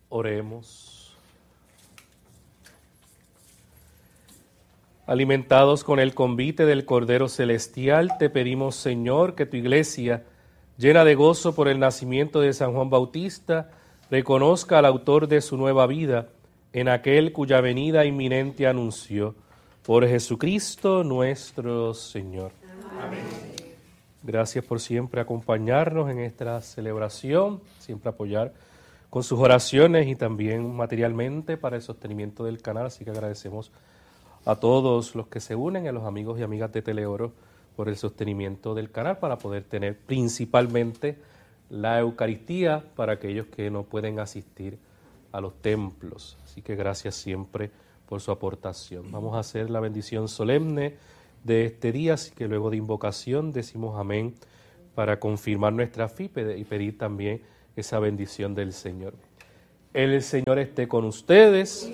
Oremos. Alimentados con el convite del Cordero Celestial, te pedimos, Señor, que tu Iglesia, llena de gozo por el nacimiento de San Juan Bautista, reconozca al autor de su nueva vida en aquel cuya venida inminente anunció. Por Jesucristo nuestro Señor. Amén. Gracias por siempre acompañarnos en esta celebración, siempre apoyar con sus oraciones y también materialmente para el sostenimiento del canal, así que agradecemos a todos los que se unen, a los amigos y amigas de Teleoro, por el sostenimiento del canal para poder tener principalmente la Eucaristía para aquellos que no pueden asistir a los templos. Así que gracias siempre por su aportación. Vamos a hacer la bendición solemne de este día, así que luego de invocación decimos amén para confirmar nuestra fe y pedir también esa bendición del Señor. El Señor esté con ustedes.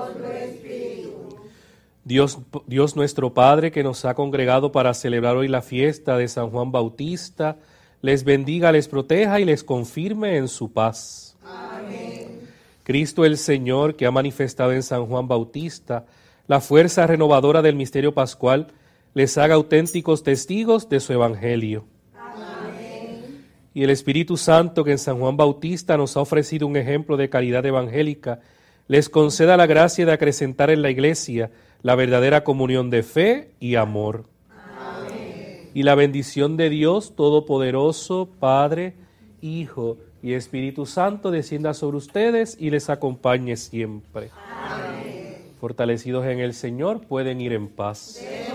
Dios nuestro Padre, que nos ha congregado para celebrar hoy la fiesta de San Juan Bautista, les bendiga, les proteja y les confirme en su paz. Amén. Cristo el Señor, que ha manifestado en San Juan Bautista la fuerza renovadora del misterio pascual, les haga auténticos testigos de su evangelio. Amén. Y el Espíritu Santo, que en San Juan Bautista nos ha ofrecido un ejemplo de caridad evangélica, les conceda la gracia de acrecentar en la Iglesia la verdadera comunión de fe y amor. Amén. Y la bendición de Dios Todopoderoso, Padre, Hijo y Espíritu Santo, descienda sobre ustedes y les acompañe siempre. Amén. Fortalecidos en el Señor, pueden ir en paz. Amén.